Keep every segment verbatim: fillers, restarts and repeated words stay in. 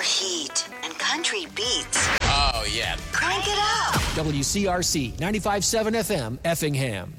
heat and country beats. Oh, yeah. Crank it up. W C R C ninety-five point seven F M, Effingham.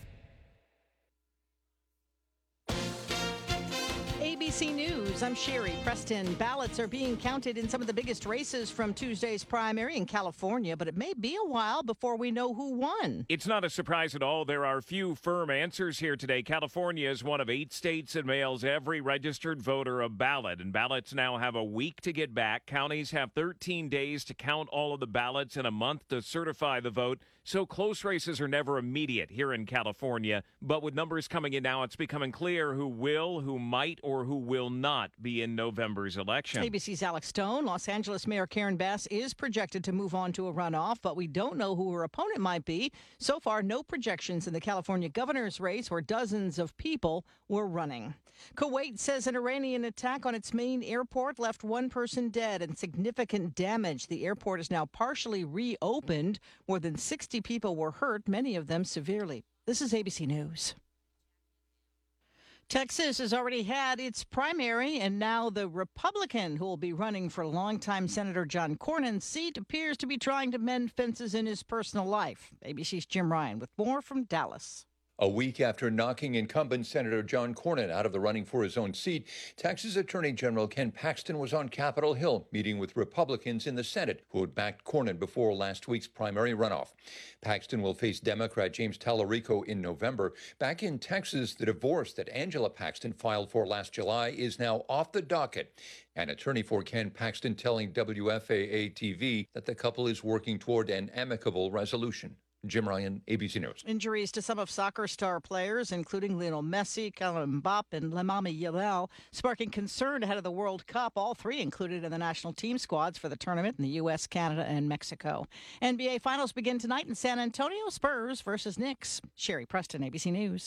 A B C News, I'm Sherry Preston. Ballots are being counted in some of the biggest races from Tuesday's primary in California, but it may be a while before we know who won. It's not a surprise at all. There are few firm answers here today. California is one of eight states that mails every registered voter a ballot, and ballots now have a week to get back. Counties have thirteen days to count all of the ballots and a month to certify the vote. So close races are never immediate here in California. But with numbers coming in now, it's becoming clear who will, who might, or who will not be in November's election. A B C's Alex Stone. Los Angeles Mayor Karen Bass is projected to move on to a runoff, but we don't know who her opponent might be. So far, no projections in the California governor's race where dozens of people were running. Kuwait says an Iranian attack on its main airport left one person dead and significant damage. The airport is now partially reopened. More than sixty people were hurt, many of them severely. This is A B C News. Texas has already had its primary, and now the Republican who will be running for longtime Senator John Cornyn's seat appears to be trying to mend fences in his personal life. A B C's Jim Ryan with more from Dallas. A week after knocking incumbent Senator John Cornyn out of the running for his own seat, Texas Attorney General Ken Paxton was on Capitol Hill meeting with Republicans in the Senate who had backed Cornyn before last week's primary runoff. Paxton will face Democrat James Tallarico in November. Back in Texas, the divorce that Angela Paxton filed for last July is now off the docket. An attorney for Ken Paxton telling W F A A T V that the couple is working toward an amicable resolution. Jim Ryan, A B C News. Injuries to some of soccer star players, including Lionel Messi, Kylian Mbappe, and Lamine Yamal, sparking concern ahead of the World Cup. All three included in the national team squads for the tournament in the U S, Canada, and Mexico. N B A Finals begin tonight in San Antonio. Spurs versus Knicks. Sherry Preston, A B C News.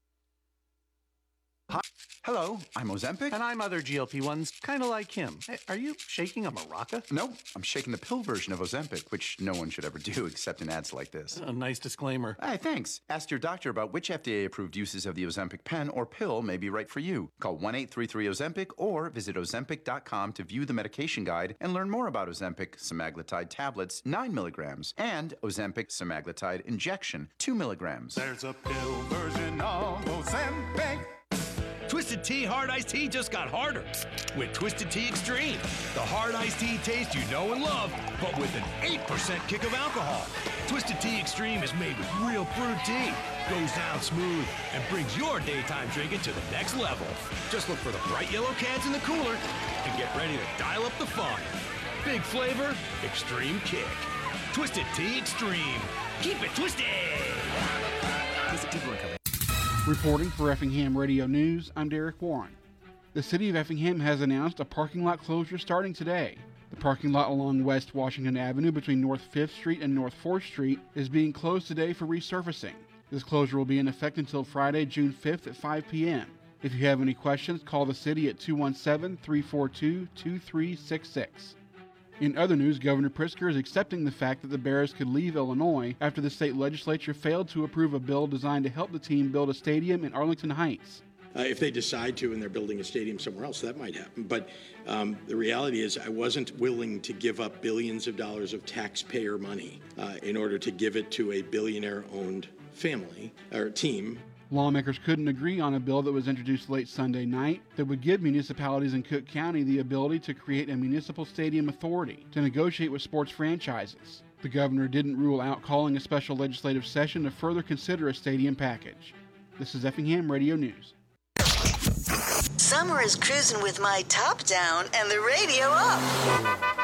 Hi. Hello, I'm Ozempic. And I'm other G L P ones, kind of like him. Hey, are you shaking a maraca? No, I'm shaking the pill version of Ozempic, which no one should ever do except in ads like this. A nice disclaimer. Hey, thanks. Ask your doctor about which F D A-approved uses of the Ozempic pen or pill may be right for you. Call one eight three three Ozempic or visit Ozempic dot com to view the medication guide and learn more about Ozempic semaglutide tablets, nine milligrams, and Ozempic semaglutide injection, two milligrams. There's a pill version of Ozempic. Twisted Tea Hard Iced Tea just got harder with Twisted Tea Extreme. The hard iced tea taste you know and love, but with an eight percent kick of alcohol. Twisted Tea Extreme is made with real brewed tea, goes down smooth, and brings your daytime drinking to the next level. Just look for the bright yellow cans in the cooler and get ready to dial up the fun. Big flavor, extreme kick. Twisted Tea Extreme. Keep it twisted! Twisted Tea Brewing Company. Reporting for Effingham Radio News, I'm Derek Warren. The city of Effingham has announced a parking lot closure starting today. The parking lot along West Washington Avenue between North fifth Street and North fourth Street is being closed today for resurfacing. This closure will be in effect until Friday, June fifth at five p.m. If you have any questions, call the city at two one seven, three four two, two three six six. In other news, Governor Pritzker is accepting the fact that the Bears could leave Illinois after the state legislature failed to approve a bill designed to help the team build a stadium in Arlington Heights. Uh, if they decide to and they're building a stadium somewhere else, that might happen. But um, the reality is I wasn't willing to give up billions of dollars of taxpayer money uh, in order to give it to a billionaire-owned family or team. Lawmakers couldn't agree on a bill that was introduced late Sunday night that would give municipalities in Cook County the ability to create a municipal stadium authority to negotiate with sports franchises. The governor didn't rule out calling a special legislative session to further consider a stadium package. This is Effingham Radio News. Summer is cruising with my top down and the radio up.